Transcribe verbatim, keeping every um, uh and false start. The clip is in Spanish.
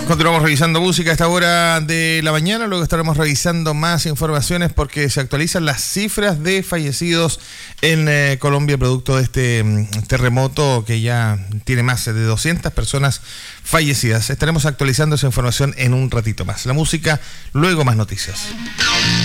Continuamos revisando música a esta hora de la mañana, luego estaremos revisando más informaciones porque se actualizan las cifras de fallecidos en eh, Colombia producto de este um, terremoto que ya tiene más de doscientas personas fallecidas. Estaremos actualizando esa información en un ratito más. La música, luego más noticias.